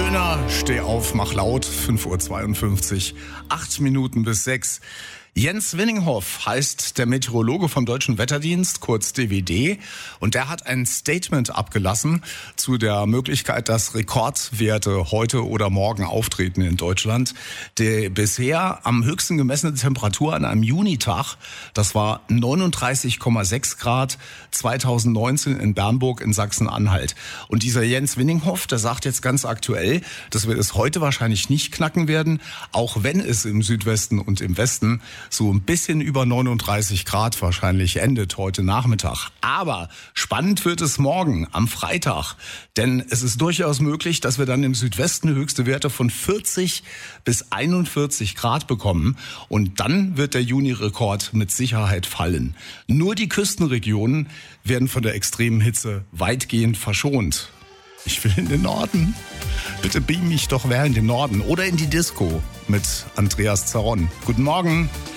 Döner, steh auf, mach laut, 5:52 Uhr, 8 Minuten bis 6. Jens Winninghoff heißt der Meteorologe vom Deutschen Wetterdienst, kurz DWD, und der hat ein Statement abgelassen zu der Möglichkeit, dass Rekordwerte heute oder morgen auftreten in Deutschland. Die bisher am höchsten gemessene Temperatur an einem Junitag, das war 39,6 Grad 2019 in Bernburg in Sachsen-Anhalt. Und dieser Jens Winninghoff, der sagt jetzt ganz aktuell, dass wir es heute wahrscheinlich nicht knacken werden, auch wenn es im Südwesten und im Westen so ein bisschen über 39 Grad wahrscheinlich endet heute Nachmittag. Aber spannend wird es morgen am Freitag, denn es ist durchaus möglich, dass wir dann im Südwesten höchste Werte von 40 bis 41 Grad bekommen und dann wird der Juni-Rekord mit Sicherheit fallen. Nur die Küstenregionen werden von der extremen Hitze weitgehend verschont. Ich will in den Norden. Bitte beam mich doch wer in den Norden oder in die Disco mit Andreas Zaron. Guten Morgen.